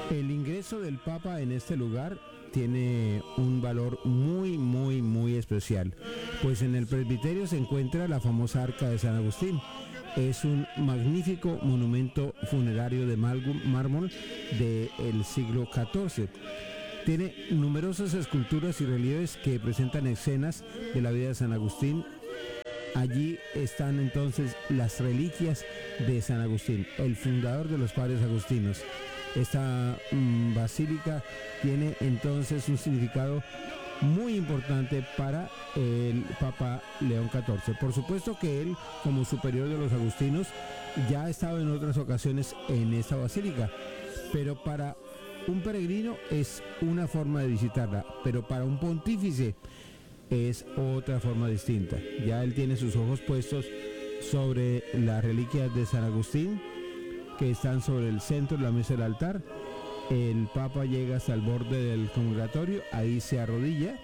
El ingreso del Papa en este lugar tiene un valor muy especial, pues en el presbiterio se encuentra la famosa Arca de San Agustín. Es un magnífico monumento funerario de mármol del siglo XIV. Tiene numerosas esculturas y relieves que presentan escenas de la vida de San Agustín. Allí están entonces las reliquias de San Agustín, el fundador de los padres agustinos. Esta basílica tiene entonces un significado muy importante para el Papa León XIV. Por supuesto que él, como superior de los agustinos, ya ha estado en otras ocasiones en esta basílica, pero para un peregrino es una forma de visitarla, pero para un pontífice es otra forma distinta. Ya él tiene sus ojos puestos sobre las reliquias de San Agustín, que están sobre el centro de la mesa del altar. El Papa llega hasta el borde del congregatorio, ahí se arrodilla.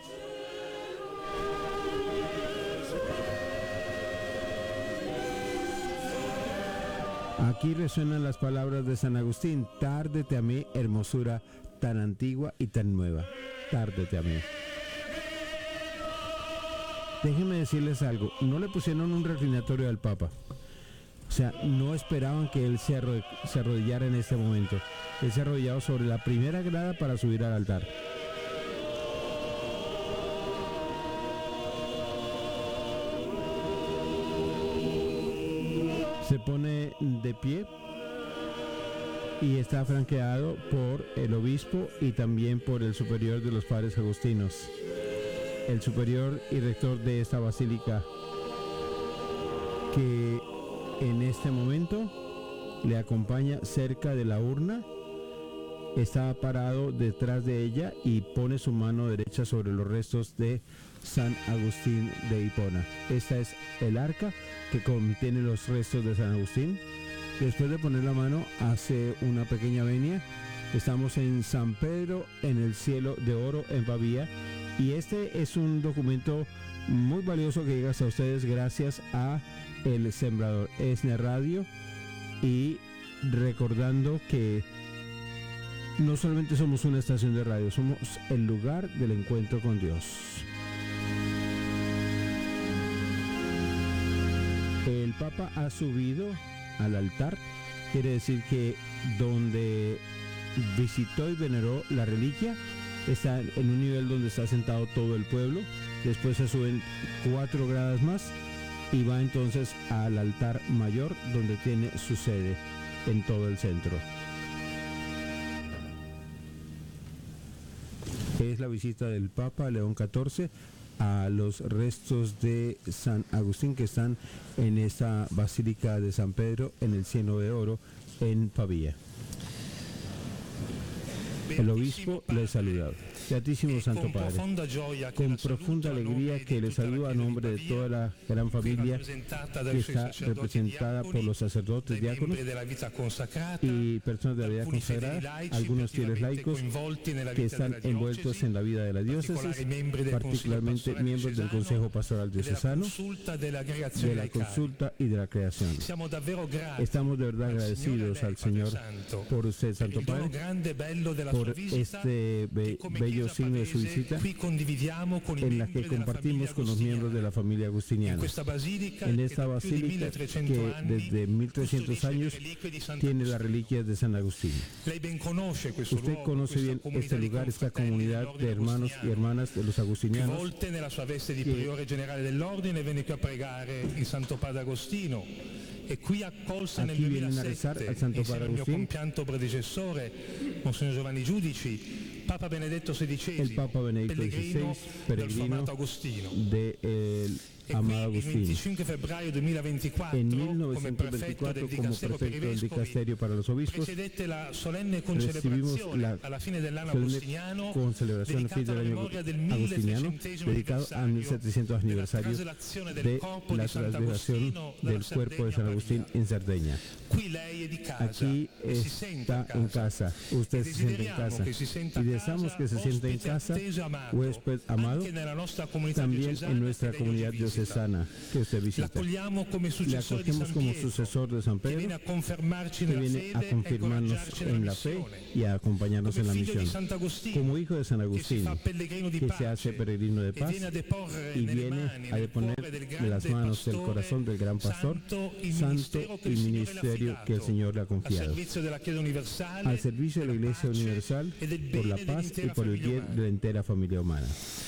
Aquí resuenan las palabras de San Agustín: tárdete a mí, hermosura tan antigua y tan nueva. Tárdete a mí. Déjenme decirles algo, no le pusieron un reclinatorio al Papa. O sea, no esperaban que él se arrodillara en este momento. Él se arrodillaba sobre la primera grada para subir al altar. Se pone de pie y está franqueado por el obispo y también por el superior de los padres agustinos, el superior y rector de esta basílica, que en este momento le acompaña cerca de la urna. Está parado detrás de ella y pone su mano derecha sobre los restos de San Agustín de Hipona. Esta es el arca que contiene los restos de San Agustín. Después de poner la mano, hace una pequeña venia. Estamos en San Pedro, en el cielo de oro, en Pavía. Y este es un documento muy valioso que llega hasta ustedes gracias a El Sembrador, ESNE Radio, y recordando que no solamente somos una estación de radio, somos el lugar del encuentro con Dios. El Papa ha subido al altar, quiere decir que donde visitó y veneró la reliquia está en un nivel donde está sentado todo el pueblo. Después se suben 4 gradas más y va entonces al altar mayor, donde tiene su sede en todo el centro. Es la visita del Papa León XIV a los restos de San Agustín que están en esta Basílica de San Pedro en el cielo de oro en Pavía. El obispo le ha saludado. Beatísimo Santo Padre, con profunda alegría que le saludo a nombre de toda la gran familia que está representada por los sacerdotes, diáconos y personas de la vida consagrada, algunos fieles laicos que están envueltos en la vida de la diócesis, particularmente miembros del Consejo Pastoral Diocesano, de la consulta y de la creación. Estamos de verdad agradecidos al Señor por usted, Santo Padre, por este bello signo de su visita en la que compartimos con los miembros de la familia agustiniana. En esta basílica que desde 1300 años tiene las reliquias de San Agustín. Usted conoce bien este lugar, esta comunidad de hermanos y hermanas de los agustinianos que aquí vienen a rezar al Santo Padre Agustín. El Papa Benedetto XVI, peregrino del amado Agustín. En 1924, como prefecto del dicasterio para los obispos, recibimos la solemne concelebración del fin del año agustiniano, dedicado al 1700 aniversario de la traslación del cuerpo de San Agustín en Cerdeña. Aquí está en casa, usted se siente en casa, y deseamos que se sienta en casa, huésped amado, también en nuestra comunidad diocesana que usted visita. Le acogemos como sucesor de San Pedro, que viene a confirmarnos en la fe y a acompañarnos en la misión. Como hijo de San Agustín, que se hace peregrino de paz y viene a deponer de las manos del corazón del gran pastor, santo y ministerio que el Señor le ha confiado, al servicio de la Iglesia Universal, por la paz y por el bien de la entera familia humana.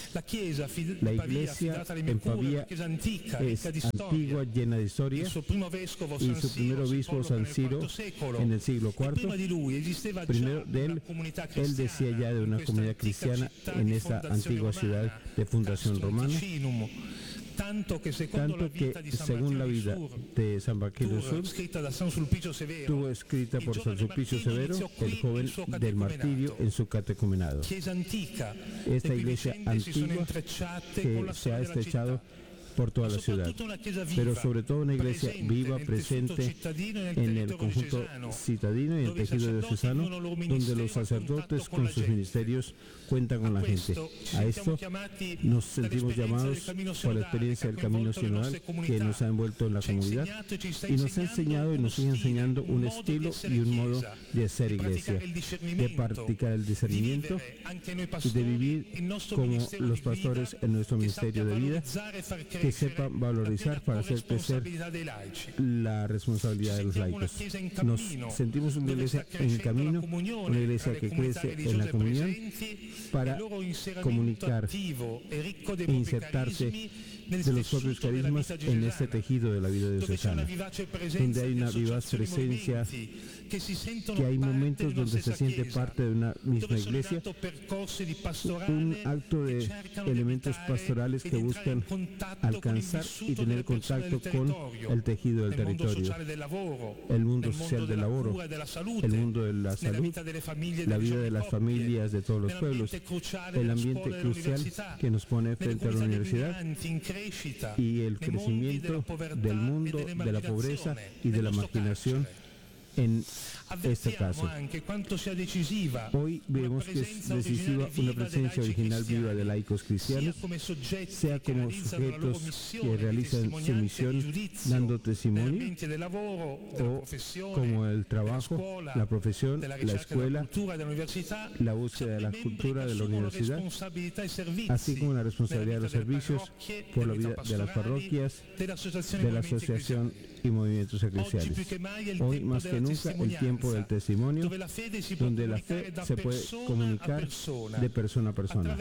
La iglesia en Pavía es antigua, llena de historia, y su primer obispo, San Ciro, en el siglo IV, primero de él decía ya de una comunidad cristiana en esta antigua ciudad de fundación romana, tanto que según la vida de San Baquilio Sur, tuvo escrita por San Sulpicio Severo, el joven del martirio, en su catecumenado. Esta iglesia antigua que se ha estrechado por toda la ciudad, pero sobre todo una iglesia viva, presente en el conjunto citadino y el tejido diocesano, donde los sacerdotes con sus ministerios cuentan con la gente. A esto nos sentimos llamados por la experiencia del camino sinodal que nos ha envuelto en la comunidad y nos ha enseñado y nos sigue enseñando un estilo y un modo de hacer iglesia, de practicar el discernimiento y de vivir como los pastores en nuestro ministerio de vida, que sepan valorizar para hacer crecer la responsabilidad de los laicos. Nos sentimos una iglesia en camino, una iglesia que crece en la comunión para comunicar e insertarse de los propios carismas en este tejido de la vida diocesana, donde hay una vivaz presencia, que hay momentos donde se siente parte de una misma iglesia, un acto de elementos pastorales que buscan alcanzar y tener contacto con el tejido del territorio, el mundo social del laboro, el mundo de la salud, la vida de las familias de todos los pueblos, el ambiente crucial que nos pone frente a la universidad y el crecimiento del mundo, de la pobreza y de la marginación en este caso. Hoy vemos que es decisiva una presencia original viva de laicos cristianos, sea como sujetos que realizan su misión dando testimonio, o como el trabajo, la profesión, la escuela, la búsqueda de la cultura de la universidad, así como la responsabilidad de los servicios por la vida de las parroquias, de la asociación y movimientos eclesiales. Hoy más que nunca el tiempo del testimonio, donde la fe se puede comunicar de persona a persona.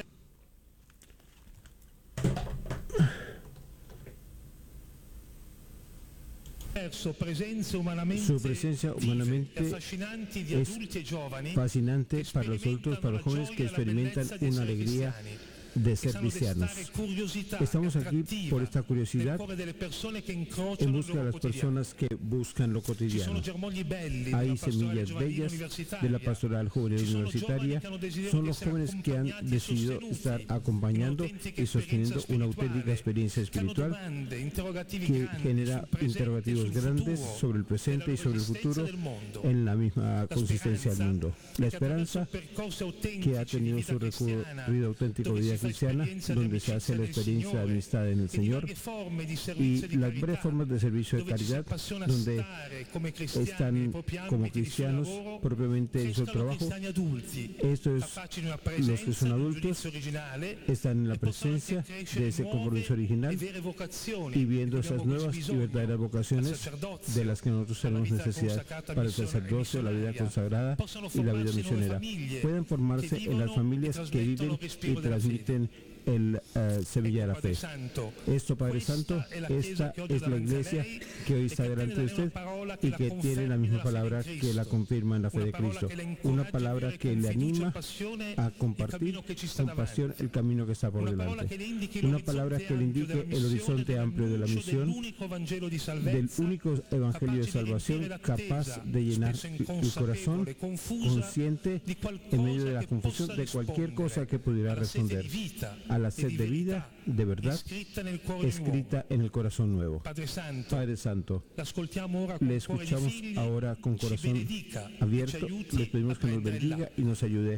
Su presencia humanamente es fascinante para los adultos, para los jóvenes que experimentan una alegría de ser cristianos. Estamos aquí por esta curiosidad en busca de las personas que buscan lo cotidiano. Hay semillas bellas de la pastoral juvenil universitaria. Son los jóvenes que han decidido estar acompañando y sosteniendo una auténtica experiencia espiritual que genera interrogativos grandes sobre el presente y sobre el futuro en la misma consistencia del mundo. La esperanza, que ha tenido su recorrido auténtico de vida cristiana, donde se hace la experiencia de amistad en el Señor, y las breves formas de servicio de caridad, donde están como cristianos propiamente en su trabajo. Esto es, los que son adultos están en la presencia de ese compromiso original y viendo esas nuevas y verdaderas vocaciones de las que nosotros tenemos necesidad para el sacerdocio, la vida consagrada y la vida misionera. Pueden formarse en las familias que viven y transmiten el Semilla de la Fe. Esto, Padre Santo, esta es la iglesia que hoy está delante de usted y que tiene la misma palabra que la confirma en la fe de Cristo. Una palabra que le anima a compartir con pasión el camino que está por delante. Una palabra que le indique el horizonte amplio de la misión, del único evangelio de salvación capaz de llenar el corazón consciente en medio de la confusión de cualquier cosa que pudiera responder a la sed de vida, de verdad, escrita en el corazón nuevo. Padre Santo, le escuchamos ahora con corazón abierto, le pedimos que nos bendiga y nos ayude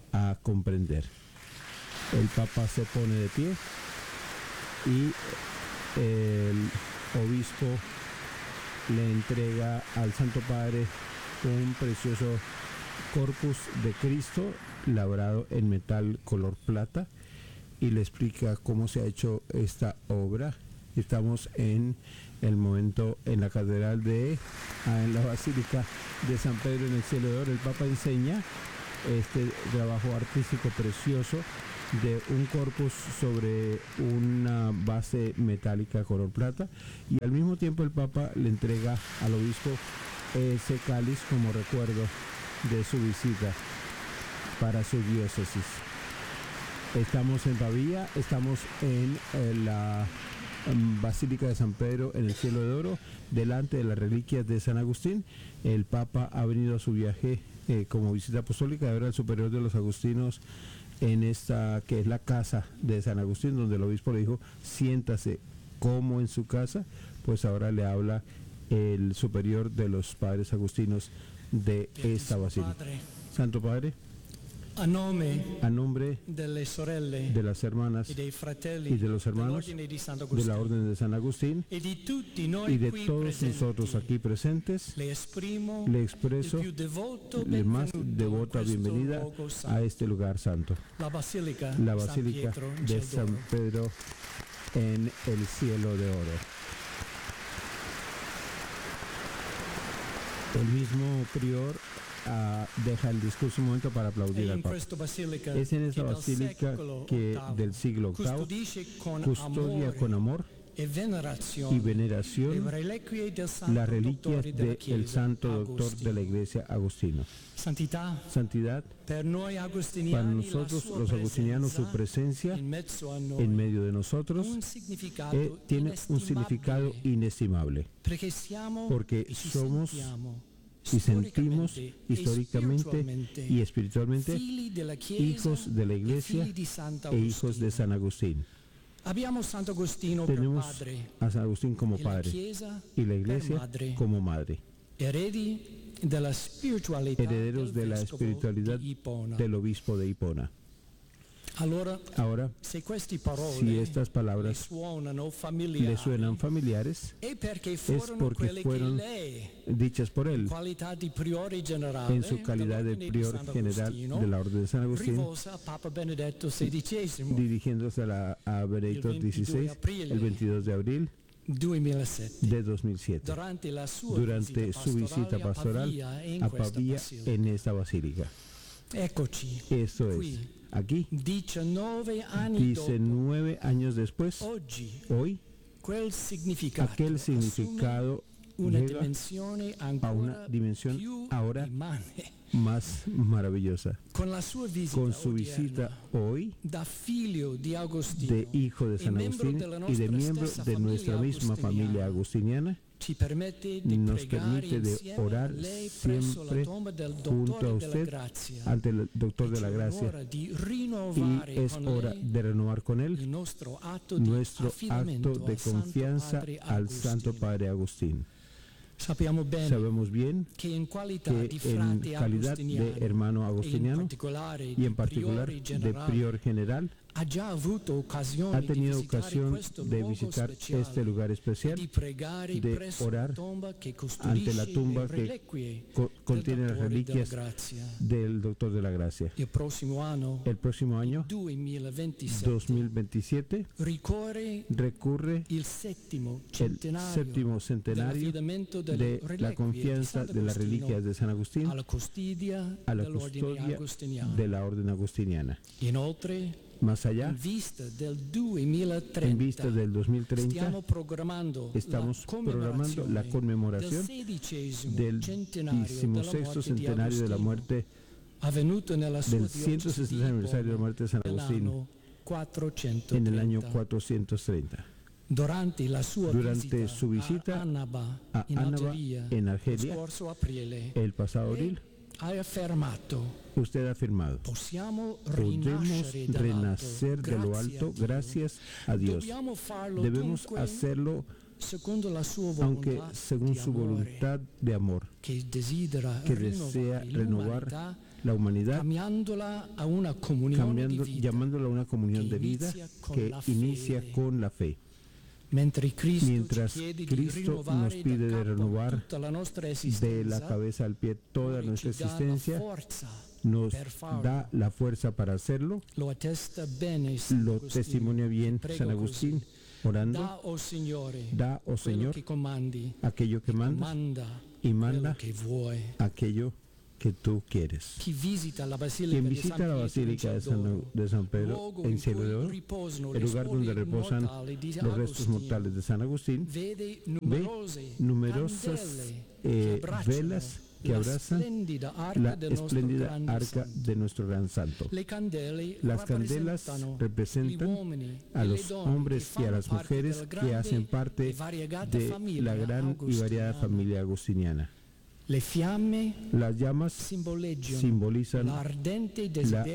a comprender. El Papa se pone de pie y el obispo le entrega al Santo Padre un precioso Corpus de Cristo labrado en metal color plata y le explica cómo se ha hecho esta obra. Estamos en el momento en la catedral en la Basílica de San Pedro en el Cielo de Oro. El Papa enseña este trabajo artístico precioso de un corpus sobre una base metálica color plata, y al mismo tiempo el Papa le entrega al obispo ese cáliz como recuerdo de su visita para su diócesis. Estamos en Pavía, estamos en la Basílica de San Pedro en el Cielo de Oro, delante de las reliquias de San Agustín. El Papa ha venido a su viaje como visita apostólica de ver al superior de los agustinos en esta que es la casa de San Agustín, donde el obispo le dijo siéntase como en su casa. Pues ahora le habla el superior de los padres agustinos de esta basílica. Santo Padre, a nombre de las hermanas y de los hermanos de la Orden de San Agustín y de todos nosotros aquí presentes, le expreso la más devota bienvenida a este lugar santo, la Basílica de San Pedro en el Cielo de Oro. El mismo prior deja el discurso un momento para aplaudir al Papa. Es en esta basílica que del siglo VIII custodia con amor y veneración las reliquias del santo doctor de la Iglesia Agustino. Santidad, para nosotros los agustinianos, su presencia en medio de nosotros tiene un significado inestimable, porque somos y sentimos históricamente y espiritualmente hijos de la Iglesia e hijos de San Agustín. Tenemos a San Agustín como padre y la Iglesia como madre, herederos de la espiritualidad del obispo de Hipona. Ahora, si estas palabras le suenan familiares, es porque fueron dichas por él en su calidad de prior general de la Orden de San Agustín, dirigiéndose a Benedicto XVI el 22 de abril de 2007, durante su visita pastoral a Pavía en esta basílica. Esto es, aquí, 19 años después, hoy, aquel significado llega a una dimensión ahora más maravillosa. Con su visita hoy de hijo de San Agustín y de miembro de nuestra misma familia agustiniana, nos permite de orar siempre junto a usted ante el Doctor de la Gracia, y es hora de renovar con él nuestro acto de confianza al Santo Padre Agustín. Sabemos bien que en calidad de hermano agustiniano y en particular de prior general, ha tenido ocasión de visitar este lugar especial, de orar ante la tumba que contiene las reliquias del Doctor de la Gracia. El próximo año, 2027, recurre el séptimo centenario de la confianza de las reliquias de San Agustín a la custodia de la Orden agustiniana. Más allá, en vista del 2030, estamos programando la conmemoración del 16º centenario de la muerte, del 160 aniversario de la muerte de San Agustín en el año 430. Durante su visita a Annaba en Argelia el pasado abril, usted ha afirmado: podemos renacer de lo alto gracias a Dios. Debemos hacerlo aunque según su voluntad de amor, que desea renovar la humanidad, cambiándola a una comunione di vita, llamándola a una comunión de vida que inicia con la fe. Mientras Mientras Cristo nos pide de renovar de la cabeza al pie toda nuestra existencia, nos da la fuerza para hacerlo. Lo testimonia bien San Agustín, orando: da, oh Señor, aquello que mandas, y manda aquello que tú quieres. Quien visita la Basílica de San Pedro en Cielo de Oro, el lugar donde reposan los restos mortales de San Agustín, ve numerosas velas que abrazan la espléndida arca de nuestro gran santo. Las candelas representan a los hombres y a las mujeres que hacen parte de la gran y variada familia agustiniana. Las llamas simbolizan el ardiente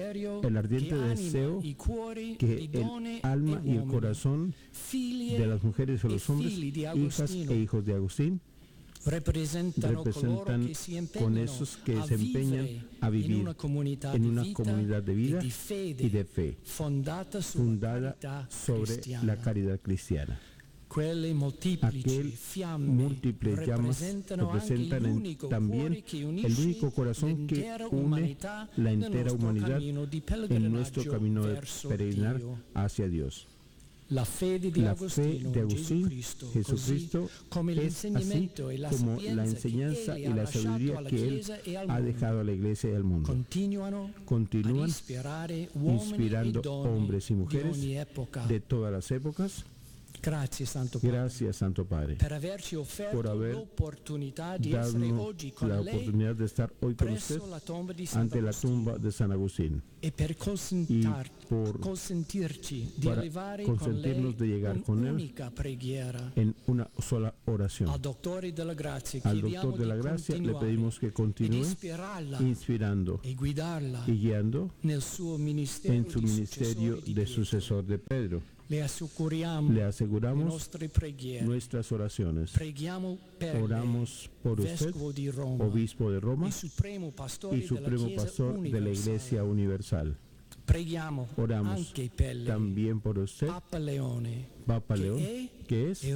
deseo que el alma y el corazón de las mujeres y los hombres, hijas e hijos de Agustín, representan con esos que se empeñan a vivir en una comunidad de vida y de fe fundada sobre la caridad cristiana. Aquel múltiples llamas representan también el único corazón que une la entera humanidad en nuestro camino de peregrinar hacia Dios. La fe de Agustín, Jesucristo, es así como la enseñanza y la sabiduría que Él ha dejado a la Iglesia y al mundo. Continúan inspirando hombres y mujeres de todas las épocas. Gracias, Santo Padre, por haber dado la oportunidad de estar hoy con usted ante la tumba de San Agustín y por consentirnos de llegar con él en una sola oración. Al Doctor de la Gracia le pedimos que continúe inspirando y guiando en su ministerio de sucesor de Pedro. Le aseguramos nuestras oraciones. Oramos por usted, obispo de Roma y supremo pastor de la Iglesia Universal. Oramos también por usted, Papa León, que es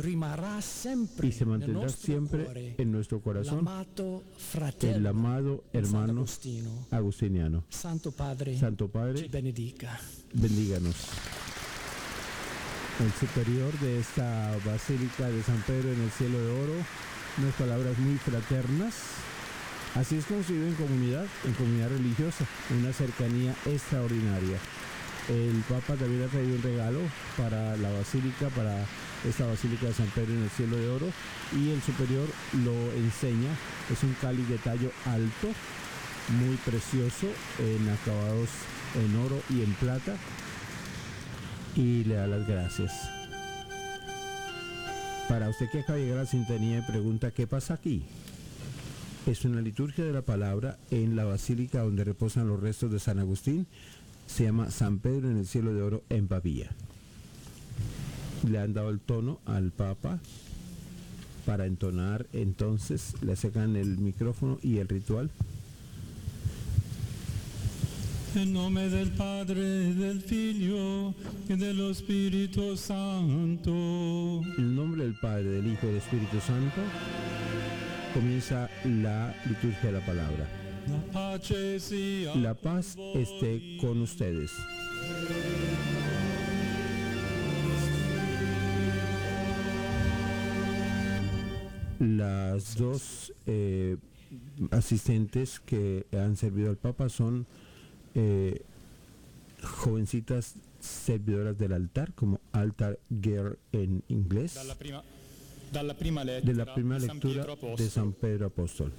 y se mantendrá siempre en nuestro corazón el amado hermano agustiniano. Santo Padre, bendíganos. El superior de esta Basílica de San Pedro en el Cielo de Oro, unas palabras muy fraternas. Así es como se vive en comunidad religiosa, una cercanía extraordinaria. El Papa también ha traído un regalo para la Basílica, para esta Basílica de San Pedro en el Cielo de Oro, y el superior lo enseña. Es un cáliz de tallo alto, muy precioso, en acabados en oro y en plata, y le da las gracias. Para usted que acaba de llegar a la sintonía y pregunta ¿qué pasa aquí? Es una liturgia de la palabra en la basílica donde reposan los restos de San Agustín. Se llama San Pedro en el Cielo de Oro en Pavía. Le han dado el tono al Papa para entonar, entonces le sacan el micrófono y el ritual. En nome del Padre, del Figlio y del Espíritu Santo. En el nombre del Padre, del Hijo y del Espíritu Santo, comienza la liturgia de la palabra. La paz esté con ustedes. Las dos asistentes que han servido al Papa son jovencitas servidoras del altar, como altar girl en inglés, de la prima lectura de San Pedro Apóstol.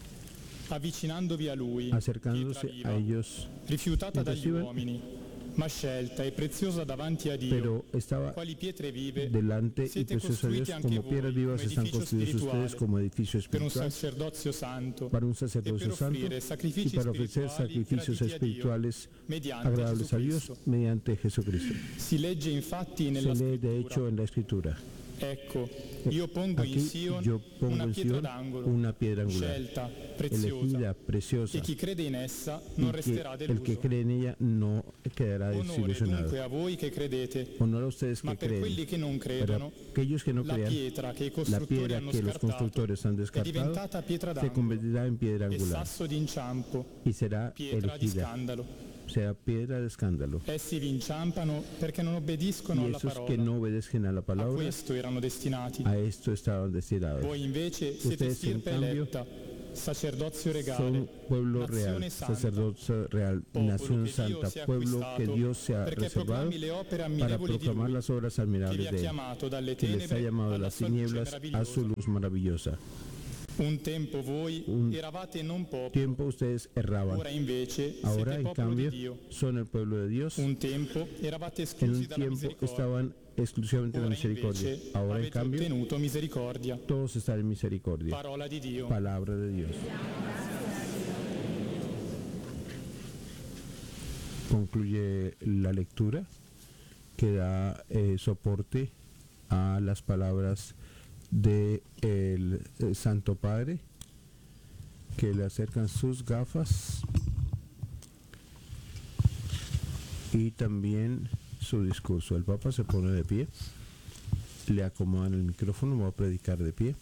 Acercándose a ellos, rifiutata dagli uomini, ma scelta e preziosa davanti a Dio, pero estaba quali pietre vive, delante y preciosa a Dios, como piedras vivas están construidos ustedes como edificio espiritual para un sacerdocio santo y para ofrecer sacrificios espirituales agradables a Dios mediante Jesucristo. Se lee de hecho en la Escritura. Ecco, io pongo in Aquí Sion yo pongo una en pietra Sion d'angolo, una piedra angular, scelta, preziosa, elegida, preciosa, e chi crede in essa y non que resterà el que deluso. cree en ella no quedará Onore desilusionado. dunque a voi che credete, Honor a ustedes ma que per quelli creen, che non para credono, aquellos que no la crean, pietra che i la costruttori piedra hanno que los scartato constructores han è descartado diventata pietra se d'angolo convertirá en piedra e angular sasso d'inciampo, y será pietra di elegida, scandalo. será piedra de escándalo. Essi vi inciampano perché non obbediscono Y alla esos parola. que no obedezcan a la A palabra, questo erano destinati. a esto estaban destinados. Voi invece siete Ustedes, en stirpe cambio, eletta, sacerdozio Son regale, pueblo nazione real, santa, sacerdocio real, popolo nación che Dio santa, si è pueblo que acquistato, Dios se ha perché reservado proclami le opere para ammirevoli di proclamar Lui, las obras che vi admirables ha de Él, chiamato dalle que les ha tenebre llamado de alla las sua luce tinieblas a su meravigliosa. luz maravillosa. Un tempo voi Un eravate non popolo, Tiempo ustedes erraban, ora invece ahora siete en popolo cambio di Dio. son el pueblo de Dios. Un tempo eravate En esclusi un dalla tiempo misericordia, estaban exclusivamente en la ora misericordia, invece ahora en avete cambio ottenuto misericordia. todos están en misericordia. Parola di Dio. Palabra de Dios. Concluye la lectura que da soporte a las palabras de el Santo Padre, que le acercan sus gafas y también su discurso. El Papa se pone de pie, le acomodan el micrófono, va a predicar de pie.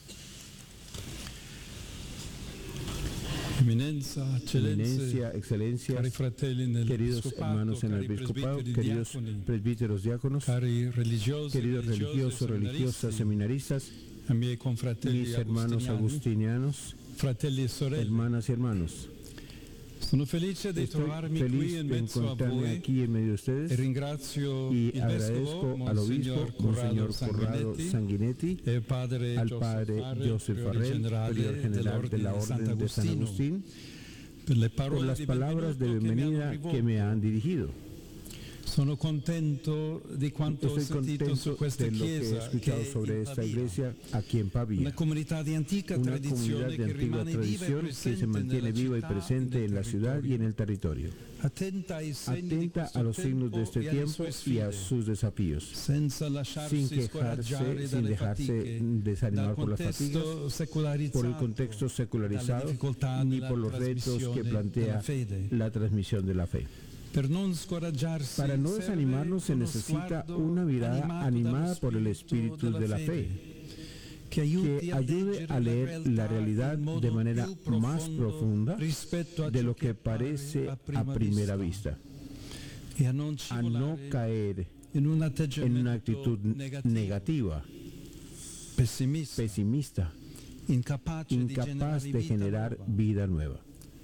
Eminencia, excelencias, cari fratelli nel queridos episcopato, hermanos en el cari episcopado, presbiteri, queridos diaconi, presbíteros diáconos, cari religiosi, queridos religiosos, religiosas, seminaristas, ai miei confratelli mis hermanos agustinianos, fratelli e sorelle. hermanas y hermanos. Sono felice di Estoy trovarmi qui feliz in de mezzo a encontrarme voi aquí en medio de e ustedes ringrazio y il agradezco vescovo al obispo, Monsignor Monseñor Corrado Sanguinetti Sanguinetti, e padre al Joseph padre Farrell, Joseph priore Farrell, generale prior general de la Orden de San Agustín, per le por parole las di palabras de benvenuto che mi hanno bienvenida que me rivolto. han dirigido. Sono contento di quanto ho Estoy sentito su contento questa de lo que he chiesa escuchado che sobre in esta Pavia, iglesia aquí en Pavia. una comunità di antica Una comunidad tradizione de che antigua rimane viva e tradición que se presente mantiene nella viva y città e presente nel en la ciudad y en territorio. el territorio. Attenta ai segni di Atenta questo a los signos de este tempo e alle tiempo sue y a sfide, sus desafíos, senza lasciarsi sin scoraggiare quejarse, sin dalle dejarse fatiche, desanimar dal por las contesto fatigas, secolarizzato, por el contexto dalle secularizado, difficoltà ni nella por los retos que trasmissione plantea della fede. la transmisión de la fe. Per non scoraggiarsi, Para no serve desanimarnos se uno necesita sguardo una mirada animato animada dallo por el spirito espíritu de la fe, che aiuti que a ayude leggere a leer la realidad in modo de manera più más profondo profunda rispetto a de ciò lo que appare parece a a primera vista, vista, e a non a no scivolare caer in un en atteggiamento una actitud negativa, pessimista, pesimista, incapace incapaz di de generare generar vita nuova. vida nueva.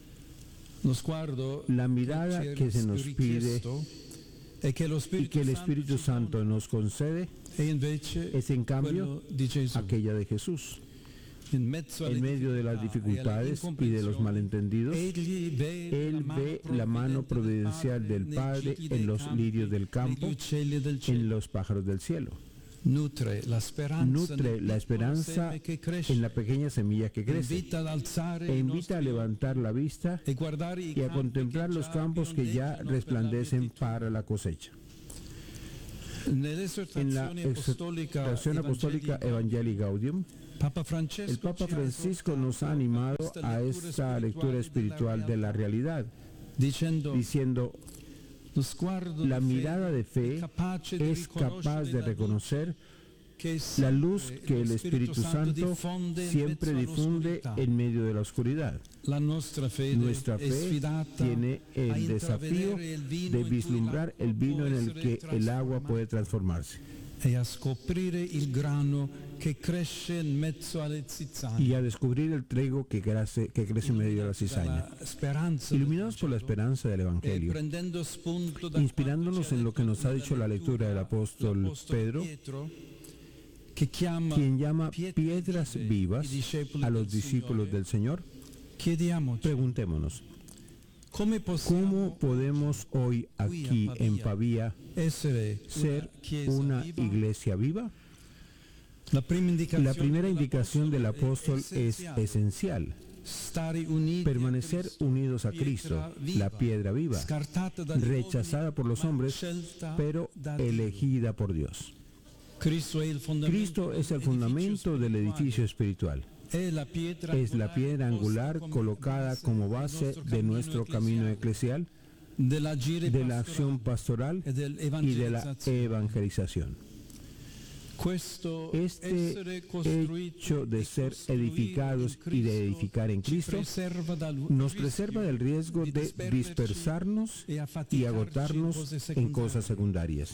Lo sguardo La mirada ci è que se nos pide richiesto e che lo y Spirito que el Santo Espíritu ci Santo dona, nos concede e invece es en cambio quello di Gesù. aquella de Jesús. In mezzo alle En medio de las difficoltà e alle dificultades y de los incomprensioni, malentendidos, Él ve la mano providencial del Padre en los lirios del campo, en los pájaros del cielo. nutre la esperanza en la pequeña semilla que crece e invita a levantar la vista y a contemplar los campos que ya resplandecen para la cosecha. En la exhortación apostólica Evangelii Gaudium, el Papa Francisco nos ha animado a esta lectura espiritual de la realidad, diciendo: la mirada de fe es capaz de reconocer la luz que el Espíritu Santo siempre difunde en medio de la oscuridad. Nuestra fe tiene el desafío de vislumbrar el vino en el que el agua puede transformarse e a scoprire il grano che cresce in mezzo alle zizzanie. y a descubrir el trigo que crece en medio de la cizaña. Iluminados por la esperanza del Evangelio, inspirándonos en lo que nos ha dicho la lectura del apóstol Pedro, quien llama piedras vivas a los discípulos del Señor, preguntémonos: ¿cómo podemos hoy aquí en Pavía ser una iglesia viva? La primera indicación del apóstol es esencial: permanecer unidos a Cristo, la piedra viva, rechazada por los hombres, pero elegida por Dios. Cristo es el fundamento del edificio espiritual. Es la piedra angular colocada como base de nuestro camino eclesial, de la acción pastoral y de la evangelización. Este hecho de ser edificados y de edificar en Cristo nos preserva del riesgo de dispersarnos y agotarnos en cosas secundarias,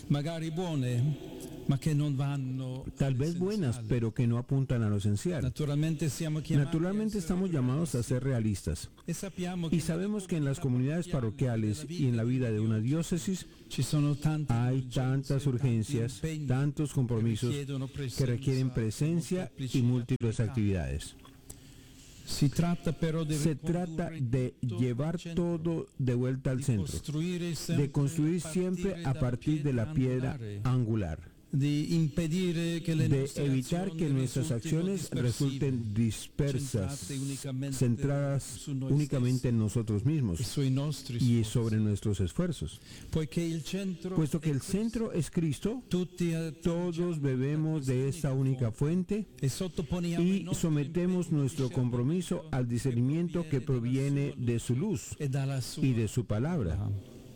tal vez buenas, pero que no apuntan a lo esencial. Naturalmente estamos llamados a ser realistas y sabemos que en las comunidades parroquiales y en la vida de una diócesis hay tantas urgencias, tantos compromisos que requieren presencia y múltiples actividades. Se trata de llevar todo de vuelta al centro, de construir siempre a partir de la piedra angular, de evitar que nuestras acciones resulten dispersas, centradas únicamente en nosotros mismos y sobre nuestros esfuerzos. Puesto que el centro es Cristo, todos bebemos de esta única fuente y sometemos nuestro compromiso al discernimiento que proviene de su luz y de su palabra.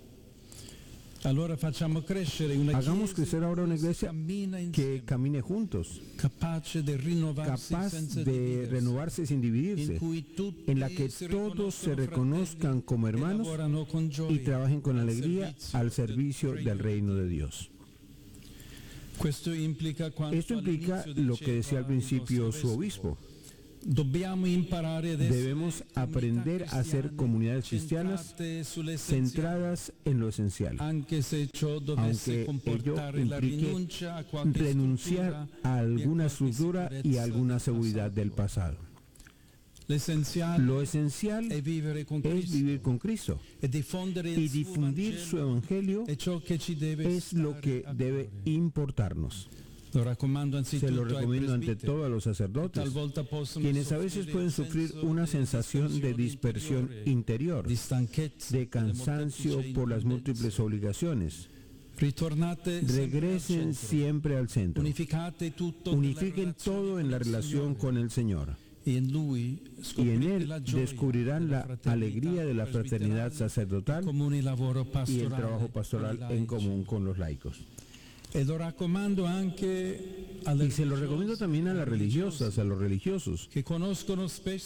Hagamos crecer ahora una iglesia que camine juntos, capaz de renovarse sin dividirse, en la que todos se reconozcan como hermanos y trabajen con alegría al servicio del reino de Dios. Esto implica lo que decía al principio su obispo. Debemos aprender a ser comunidades cristianas centradas en lo esencial, aunque ello implique renunciar a alguna estructura y a alguna seguridad del pasado. Lo esencial es vivir con Cristo y difundir su evangelio es lo que debe importarnos. Se lo recomiendo ante todo a los sacerdotes, quienes a veces pueden sufrir una sensación de dispersión interior, de cansancio por las múltiples obligaciones. Regresen siempre al centro. Unifiquen todo en la relación con el Señor. Y en Él descubrirán la alegría de la fraternidad sacerdotal y el trabajo pastoral en común con los laicos. Y se lo recomiendo también a las religiosas, a los religiosos, que conocen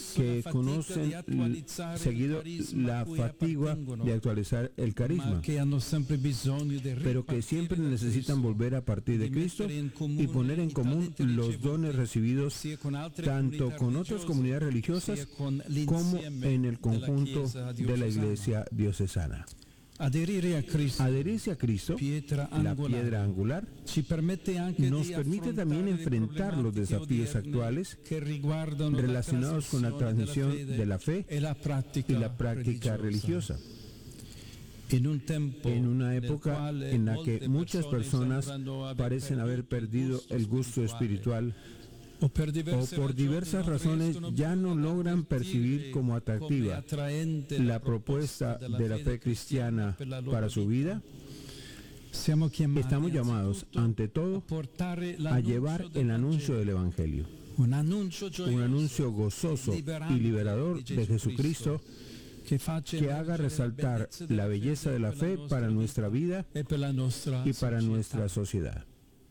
seguido la fatiga de actualizar el carisma, pero que siempre necesitan volver a partir de Cristo y poner en común los dones recibidos tanto con otras comunidades religiosas como en el conjunto de la Iglesia diocesana. Adherirse a Cristo, la piedra angular, nos permite también enfrentar los desafíos actuales relacionados con la transmisión de la fe y la práctica religiosa. En una época en la que muchas personas parecen haber perdido el gusto espiritual o por diversas razones ya no logran percibir como atractiva la propuesta de la fe cristiana para su vida, estamos llamados, ante todo, a llevar el anuncio del Evangelio, un anuncio gozoso y liberador de Jesucristo que haga resaltar la belleza de la fe para nuestra vida y para nuestra sociedad.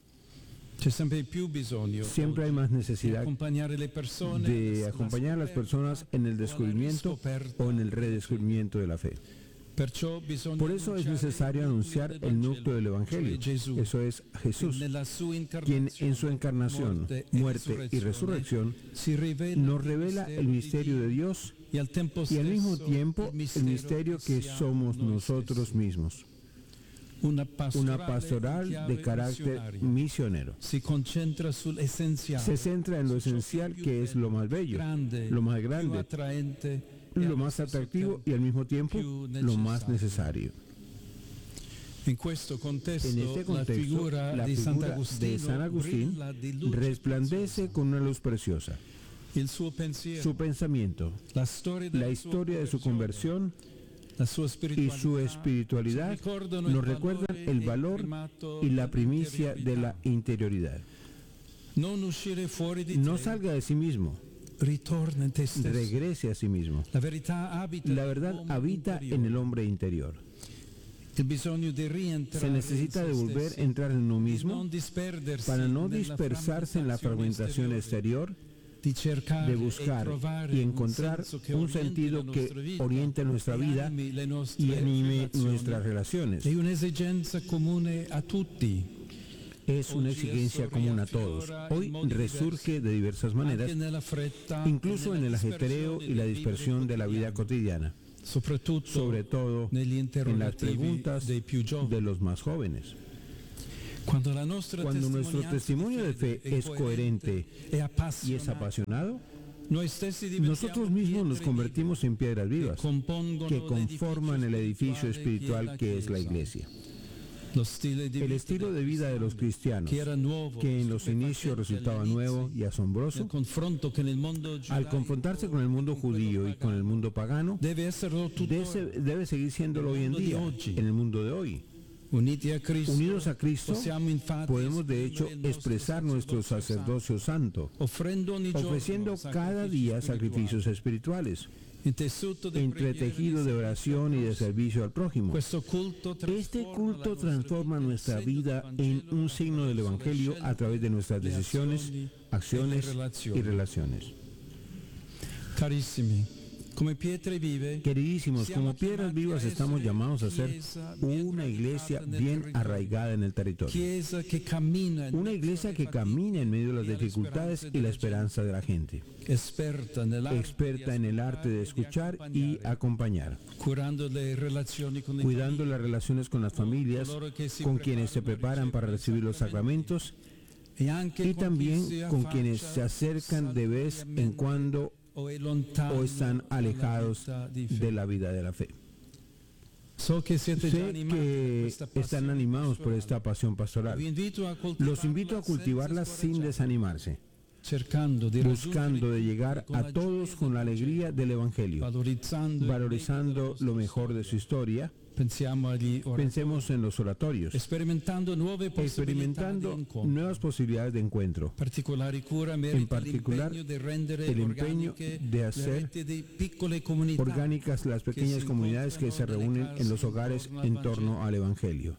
Siempre hay más necesidad de acompañar a las personas en el descubrimiento o en el redescubrimiento de la fe. Por eso es necesario anunciar el núcleo del Evangelio. Eso es Jesús, quien en su encarnación, muerte y resurrección nos revela el misterio de Dios y al mismo tiempo el misterio que somos nosotros mismos. Una pastoral de carácter misionero. Se centra en lo esencial, que es lo más bello, lo más grande, lo más atractivo y al mismo tiempo lo más necesario. En este contexto, la figura de San Agustín resplandece con una luz preciosa. Su pensamiento, la historia de su conversión, y su espiritualidad nos recuerdan el valor y la primicia de la interioridad. No salga de sí mismo, regrese a sí mismo. La verdad habita en el hombre interior. Se necesita de volver a entrar en uno mismo para no dispersarse en la fragmentación exterior, de buscar y encontrar un sentido que oriente nuestra vida y anime nuestras relaciones. Es una exigencia común a todos. Hoy resurge de diversas maneras, incluso en el ajetreo y la dispersión de la vida cotidiana, sobre todo en las preguntas de los más jóvenes. Cuando nuestro testimonio de fe es coherente y es apasionado, nosotros mismos nos convertimos en piedras vivas que conforman el edificio espiritual que es la Iglesia. El estilo de vida de los cristianos, que en los inicios resultaba nuevo y asombroso, al confrontarse con el mundo judío y con el mundo pagano, debe seguir siéndolo hoy en día, en el mundo de hoy. Unidos a Cristo, podemos de hecho expresar nuestro sacerdocio santo, ofreciendo cada día sacrificios espirituales, entretejido de oración y de servicio al prójimo. Este culto transforma nuestra vida en un signo del Evangelio a través de nuestras decisiones, acciones y relaciones. Queridísimos, como piedras vivas estamos llamados a ser una iglesia bien arraigada en el territorio. Una iglesia que camina en medio de las dificultades y la esperanza de la gente. Experta en el arte de escuchar y acompañar. Cuidando las relaciones con las familias, con quienes se preparan para recibir los sacramentos y también con quienes se acercan de vez en cuando o están alejados de la vida de la fe. Sé que están animados por esta pasión pastoral. Los invito a cultivarla sin desanimarse, buscando de llegar a todos con la alegría del Evangelio, valorizando lo mejor de su historia. Pensemos en los oratorios, experimentando nuevas posibilidades de encuentro. En particular, el empeño de hacer orgánicas las pequeñas comunidades que se reúnen en los hogares en torno al Evangelio.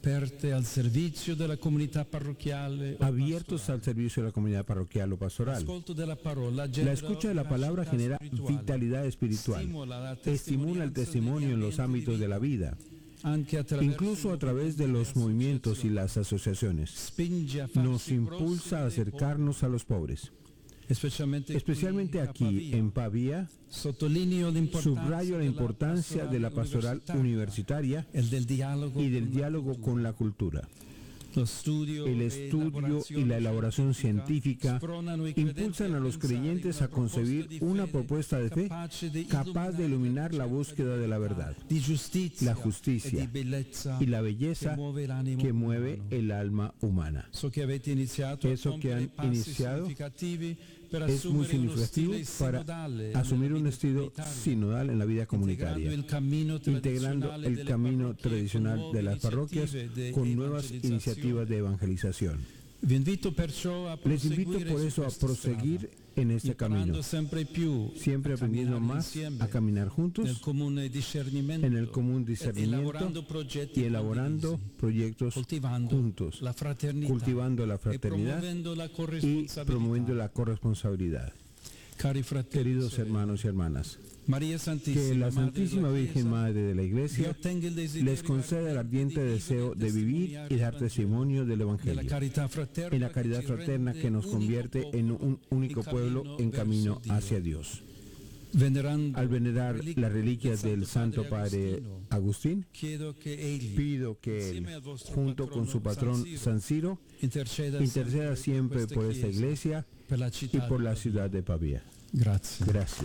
Abiertos al servicio de la comunidad parroquial o pastoral. La escucha de la palabra genera vitalidad espiritual, estimula el testimonio en los ámbitos de la vida, incluso a través de los movimientos y las asociaciones. Nos impulsa a acercarnos a los pobres. Especialmente aquí en Pavía, subrayo la importancia de la pastoral universitaria y del diálogo con la cultura. El estudio y la elaboración científica impulsan a los creyentes a concebir una propuesta de fe capaz de iluminar la búsqueda de la verdad, la justicia y la belleza que mueve el alma humana. Eso que han iniciado es muy significativo para asumir un estilo sinodal en la vida comunitaria, integrando el camino tradicional de las parroquias con nuevas iniciativas de evangelización. Les invito por eso a proseguir en este camino, siempre aprendiendo más a caminar juntos en el común discernimiento y elaborando proyectos juntos, cultivando la fraternidad y promoviendo la corresponsabilidad. Queridos hermanos y hermanas, que la Santísima Virgen Madre de la Iglesia les conceda el ardiente deseo de vivir y dar testimonio del Evangelio, en la caridad fraterna que nos convierte en un único pueblo en camino hacia Dios. Al venerar las reliquias del Santo Padre Agustín, pido que él, junto con su patrón San Ciro, interceda siempre por esta iglesia y por la ciudad de Pavía. Gracias.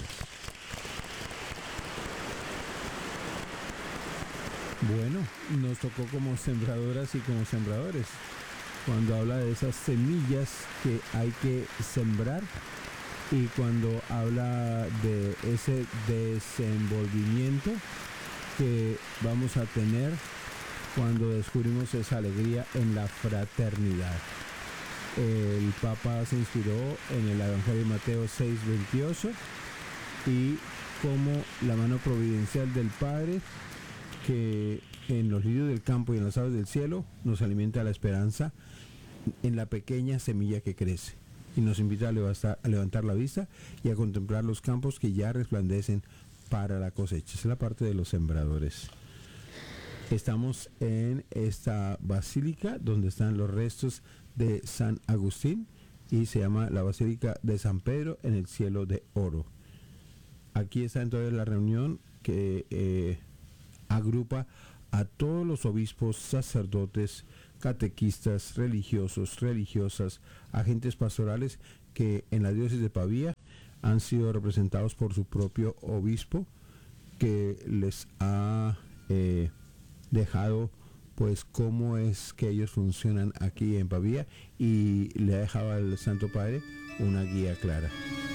Bueno, nos tocó como sembradoras y como sembradores, cuando habla de esas semillas que hay que sembrar y cuando habla de ese desenvolvimiento que vamos a tener cuando descubrimos esa alegría en la fraternidad. El Papa se inspiró en el Evangelio de Mateo 6:28 y como la mano providencial del Padre, que en los lirios del campo y en las aves del cielo nos alimenta la esperanza en la pequeña semilla que crece y nos invita a levantar la vista y a contemplar los campos que ya resplandecen para la cosecha. Es la parte de los sembradores. Estamos en esta basílica donde están los restos de San Agustín y se llama la Basílica de San Pedro en el cielo de oro. Aquí está entonces la reunión que agrupa a todos los obispos, sacerdotes, catequistas, religiosos, religiosas, agentes pastorales que en la diócesis de Pavía han sido representados por su propio obispo, que les ha dejado pues cómo es que ellos funcionan aquí en Pavía y le ha dejado al Santo Padre una guía clara.